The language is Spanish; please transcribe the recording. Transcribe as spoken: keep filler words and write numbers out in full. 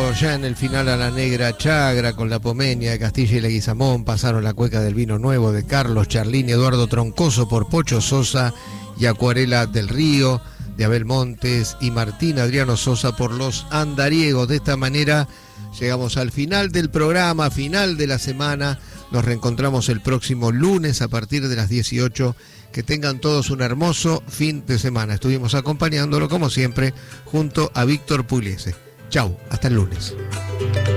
escuchando ya en el final a La Negra Chagra con La Pomeña de Castilla y Leguizamón. Pasaron La Cueca del Vino Nuevo de Carlos Charlín y Eduardo Troncoso por Pocho Sosa y Acuarela del Río de Abel Montes y Martín Adriano Sosa por Los Andariegos. De esta manera llegamos al final del programa, final de la semana. Nos reencontramos el próximo lunes a partir de las dieciocho. Que tengan todos un hermoso fin de semana. Estuvimos acompañándolo como siempre junto a Víctor Pugliese. Chau, hasta el lunes.